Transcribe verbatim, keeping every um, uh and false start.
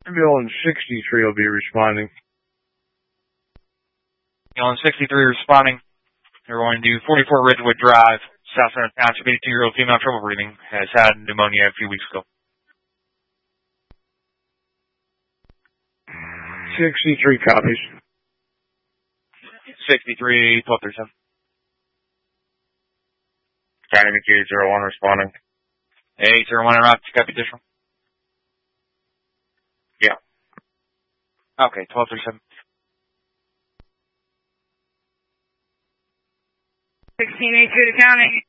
Ambulance sixty-three will be responding. Ambulance sixty-three responding. They're going to forty-four Ridgewood Drive, South Center Township. eighty-two-year-old female, trouble breathing, has had pneumonia a few weeks ago. sixty-three copies. sixty-three, twelve thirty-seven. Dynamic eight zero one responding. eight zero one, route to copy additional. Yeah. Okay, twelve thirty-seven. sixteen eight two to county.